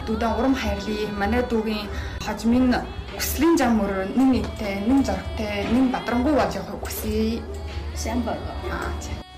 дүүдэн урам хайрлаа. Манай дүүгийн хожмын хүслийн зам мөр нэг нэгтэй, нэг зоригтой, нэг бадрангуй болж явах хүсье. Сайн болоо.